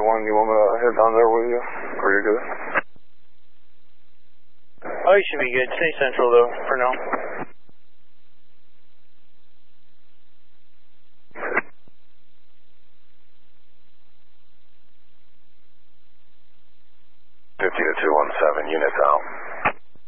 1, you want me to head down there with you? Or you're good? Oh, you should be good. Stay central, though, for now. To 217, units out.